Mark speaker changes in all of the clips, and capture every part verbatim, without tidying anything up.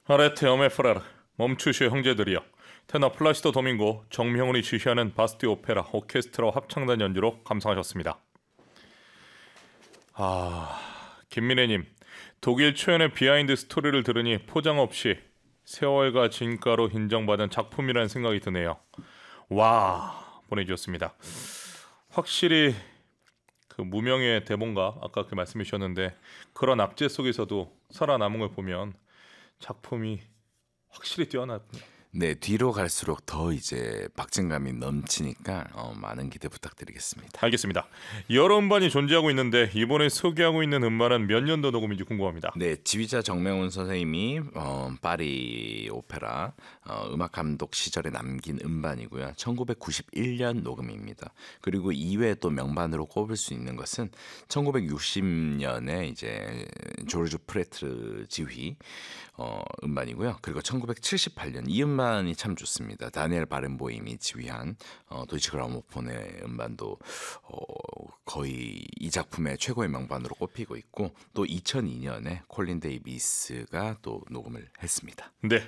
Speaker 1: 아레테 어메프라르 멈추시오 형제들이여. 테너 플라시도 도밍고 정명훈이 지휘하는 바스티오 오페라 오케스트라 합창단 연주로 감상하셨습니다. 아, 김민혜님, 독일 초연의 비하인드 스토리를 들으니 포장 없이 세월과 진가로 인정받은 작품이라는 생각이 드네요. 와, 보내주셨습니다. 확실히 그 무명의 대본가 아까 그 말씀해 주셨는데 그런 악재 속에서도 살아남은 걸 보면 작품이 확실히 뛰어났군요.
Speaker 2: 네, 뒤로 갈수록 더 이제 박진감이 넘치니까 어, 많은 기대 부탁드리겠습니다.
Speaker 1: 알겠습니다. 여러 음반이 존재하고 있는데 이번에 소개하고 있는 음반은 몇 년도 녹음인지 궁금합니다.
Speaker 2: 네, 지휘자 정명훈 선생님이 어, 파리 오페라 어, 음악 감독 시절에 남긴 음반이고요. 천구백구십일 년 녹음입니다. 그리고 이외에 또 명반으로 꼽을 수 있는 것은 천구백육십 년에 이제 조르주 프레트 지휘 어, 음반이고요. 그리고 천구백칠십팔 년 이 음반이 참 좋습니다. 다니엘 바렌보임이 지휘한 어, 도이치 그라모폰의 음반도 어, 거의 이 작품의 최고의 명반으로 꼽히고 있고, 또 이천이 년에 콜린 데이비스가 또 녹음을 했습니다.
Speaker 1: 네,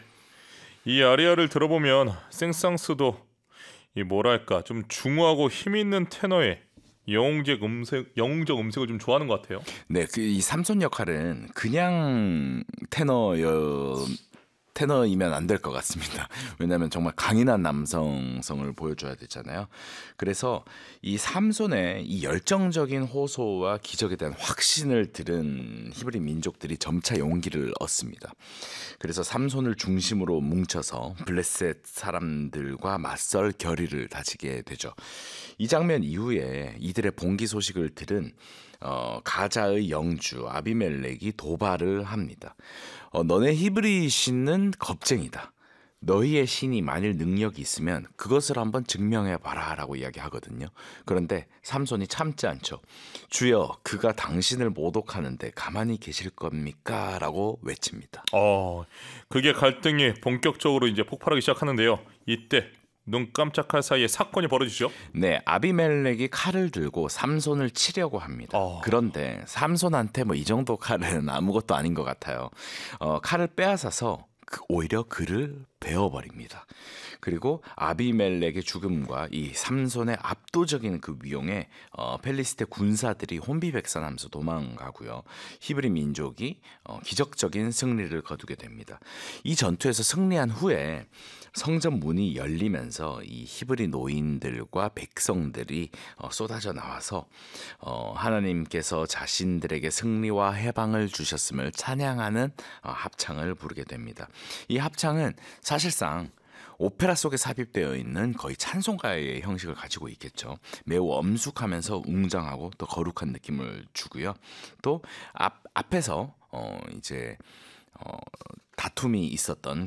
Speaker 1: 이 아리아를 들어보면 생상스도 이 뭐랄까 좀 중후하고 힘 있는 테너의 영웅적 음색, 영웅적 음색을 좀 좋아하는 것 같아요.
Speaker 2: 네, 그 이 삼손 역할은 그냥 테너여 테너이면 안 될 것 같습니다. 왜냐하면 정말 강인한 남성성을 보여줘야 되잖아요. 그래서 이 삼손의 이 열정적인 호소와 기적에 대한 확신을 들은 히브리 민족들이 점차 용기를 얻습니다. 그래서 삼손을 중심으로 뭉쳐서 블레셋 사람들과 맞설 결의를 다지게 되죠. 이 장면 이후에 이들의 봉기 소식을 들은 어, 가자의 영주 아비멜렉이 도발을 합니다. 어, 너네 히브리 신은 겁쟁이다. 너희의 신이 만일 능력이 있으면 그것을 한번 증명해봐라 라고 이야기하거든요. 그런데 삼손이 참지 않죠. 주여, 그가 당신을 모독하는데 가만히 계실 겁니까? 라고 외칩니다.
Speaker 1: 어, 그게 갈등이 본격적으로 이제 폭발하기 시작하는데요. 이때 눈 깜짝할 사이에 사건이 벌어지죠.
Speaker 2: 네, 아비멜렉이 칼을 들고 삼손을 치려고 합니다.
Speaker 1: 어...
Speaker 2: 그런데 삼손한테 뭐 이 정도 칼은 아무것도 아닌 것 같아요. 어, 칼을 빼앗아서 그 오히려 그를 베어버립니다. 그리고 아비멜렉의 죽음과 이 삼손의 압도적인 그 위용에 어, 펠리스테 군사들이 혼비백산하면서 도망가고요. 히브리 민족이 어, 기적적인 승리를 거두게 됩니다. 이 전투에서 승리한 후에 성전 문이 열리면서 이 히브리 노인들과 백성들이 어, 쏟아져 나와서 어, 하나님께서 자신들에게 승리와 해방을 주셨음을 찬양하는 어, 합창을 부르게 됩니다. 이 합창은 사실상 오페라 속에 삽입되어 있는 거의 찬송가의 형식을 가지고 있겠죠. 매우 엄숙하면서 웅장하고 또 거룩한 느낌을 주고요. 또 앞, 앞에서 어, 이제 어, 다툼이 있었던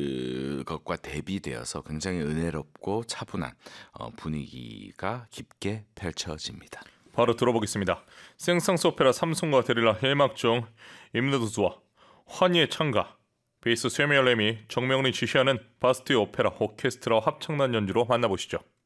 Speaker 2: 그것과 대비되어서 굉장히 은혜롭고 차분한 어, 분위기가 깊게 펼쳐집니다.
Speaker 1: 바로 들어보겠습니다. 생상스 오페라 삼손과 데릴라 헬막종 임르드즈와 환희의 창가 베이스 쇠미얼렘이 정명훈이 지휘하는 바스티오 오페라 오케스트라 합창단 연주로 만나보시죠.